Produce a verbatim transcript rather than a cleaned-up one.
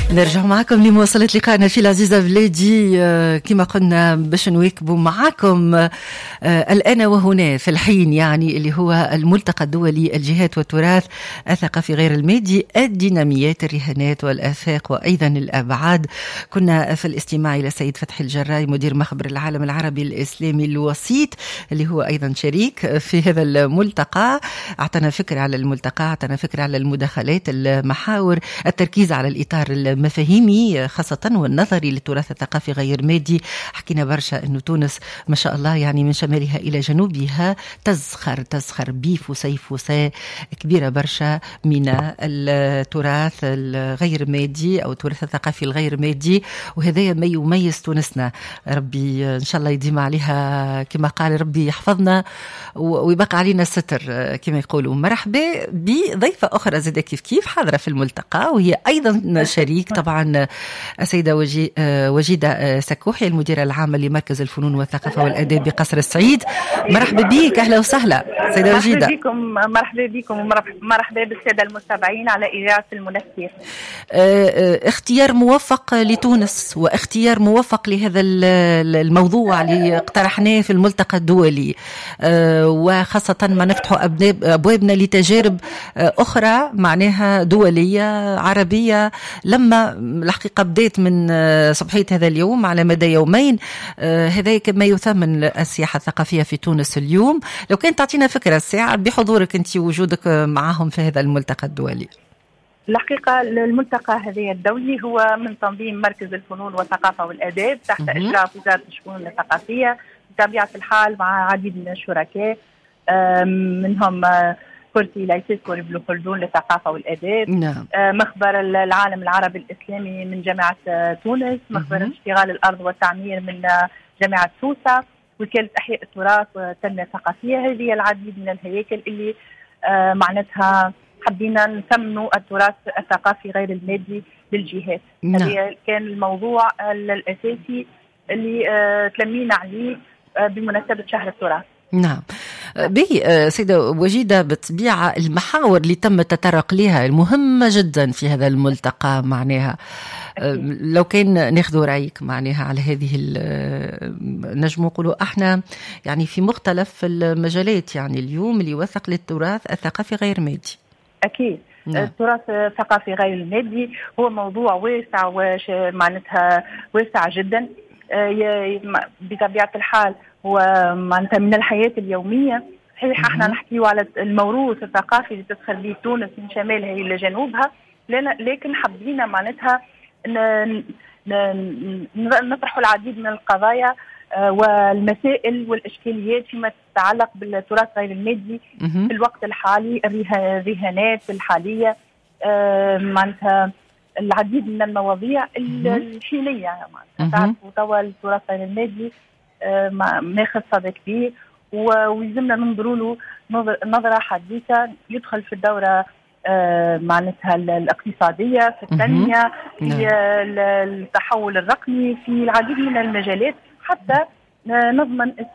نرجع معكم لمواصلة لقائنا في العزيزة بلادي. كما قلنا باش نواكبوا معكم الآن وهنا في الحين، يعني اللي هو الملتقى الدولي الجهات والتراث الثقافي غير المادي، الديناميات، الرهانات والآفاق وأيضا الأبعاد. كنا في الاستماع إلى سيد فتحي الجراي مدير مخبر العالم العربي الإسلامي الوسيط، اللي هو أيضا شريك في هذا الملتقى. أعطنا فكرة على الملتقى، أعطنا فكرة على المداخلات، المحاور، التركيز على الإطار المفاهيمي خاصة والنظري للتراث الثقافي غير مادي. حكينا برشا أنه تونس ما شاء الله يعني من شمالها إلى جنوبها تزخر تزخر بفسيفساء كبيرة برشا من التراث الغير مادي أو التراث الثقافي الغير مادي، وهذا ما يميز تونسنا. ربي إن شاء الله يديم عليها كما قال ربي يحفظنا ويبقى علينا الستر كما يقولوا. مرحبا بضيفة أخرى زادة كيف كيف حاضرة في الملتقى، وهي أيضا شريك طبعا السيدة وجي وجيدة سكوحي، المديرة العامة لمركز الفنون والثقافة والأداب بقصر السعيد. مرحبا بك، أهلا وسهلا سيدة وجيدة. مرحبا بكم مرحبا بكم ومرحبا بالسادة المستمعين على إذاعة المنسير. اختيار موفق لتونس واختيار موفق لهذا الموضوع اللي اقترحناه في الملتقى الدولي، وخاصة ما نفتح أبوابنا لتجارب أخرى معناها دولية عربية. لما الحقيقة بدأت من صبحية هذا اليوم على مدى يومين، هذا كما يثمن السياحة الثقافية في تونس اليوم. لو كانت تعطينا فكرة الساعة بحضورك أنت وجودك معهم في هذا الملتقى الدولي. الحقيقة الملتقى هذا الدولي هو من تنظيم مركز الفنون والثقافة والآداب تحت إشراف وزارة الشؤون الثقافية بطبيعة الحال مع عديد من الشركاء، منهم كرسي لايسيس ابن خلدون للثقافة والآداب، نعم. مخبر العالم العربي الإسلامي من جامعة تونس، مخبر اشتغال الأرض والتعمير من جامعة سوسة، وكالة أحياء التراث والتنمية الثقافية. هذه العديد من الهياكل اللي معناتها حبينا نثمنوا التراث الثقافي غير المادي للجهات. نعم. هذا كان الموضوع الأساسي اللي تلمينا عليه بمناسبة شهر التراث. نعم. به سيدة وجيدة، بالطبيعة المحاور اللي تم التطرق لها المهمة جدا في هذا الملتقى معناها أكيد. لو كان ناخذ رأيك معناها على هذه نجم نقولوا احنا يعني في مختلف المجالات، يعني اليوم اللي يوثق للتراث الثقافي غير مادي. أكيد. نعم. التراث الثقافي غير المادي هو موضوع واسع وش معناتها واسع جدا، بطبيعة الحال هو معناتها من الحياة اليومية. صحيح احنا نحكيوا على الموروث الثقافي اللي تدخل به تونس من شمالها إلى جنوبها، لكن حبينا معناتها نطرحوا العديد من القضايا والمسائل والإشكاليات فيما تتعلق بالتراث غير المادي في الوقت الحالي، الرهانات الحالية، معناتها العديد من المواضيع الحينية. معناتها تعرفوا توا التراث غير المادي ماخذ صدى كبير، ويلزمنا ننظروا له نظرة حديثة، يدخل في الدورة معناتها الاقتصادية، في التنمية، في التحول الرقمي، في العديد من المجالات، حتى نضمن